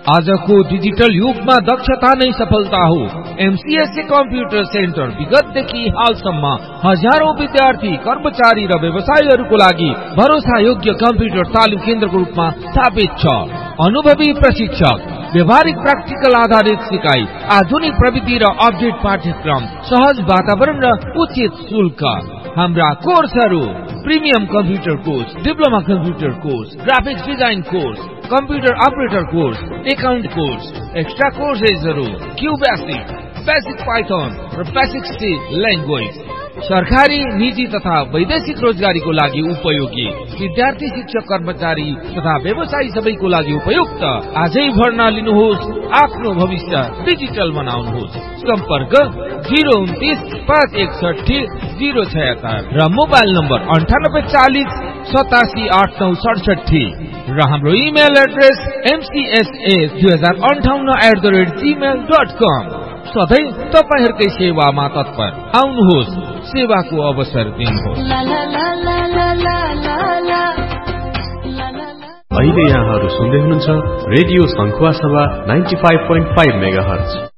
आजको डिजिटल युगमा दक्षता नै सफलता हो। एमसीएसए कम्प्युटर सेन्टर विगतदेखि हालसम्म हजारौं विद्यार्थी, कर्मचारी र व्यवसायीहरूको लागि भरोसा योग्य कम्प्युटर तालिम केन्द्रको रूपमा स्थापित छ। अनुभवी प्रशिक्षक, व्यवहारिक प्र्याक्टिकल आधारित सिकाइ, आधुनिक प्रविधि र अपडेट पाठ्यक्रम, सहज वातावरण र उचित शुल्क। हाम्रा कोर्सहरू: premium computer course, diploma computer course, graphics design course, computer operator course, account course, extra कोर्सेसहरू Q basic, basic Python र बेसिक सी ल्याङ्ग्वेज। सरकारी, निजी तथा वैदेशिक रोजगारीको लागि उपयोगी। विद्यार्थी, शिक्षक, कर्मचारी तथा व्यवसायी सबैको लागि उपयुक्त। आजै भर्ना लिनुहोस्, आफ्नो भविष्य डिजिटल बनाउनुहोस्। सम्पर्क 029 561 076 र मोबाइल नम्बर 9840 87 8967 र हाम्रो इमेल एड्रेस mcsa2058@gmail.com। सधैँ तपाईहरुकै सेवामा तत्पर। आउनुहोस्, सेवाको अवसर दिनुहोस्। अहिले यहाँहरू सुन्दै हुनुहुन्छ रेडियो सङ्खुवा सभा 95.5 मेगाहर्ज।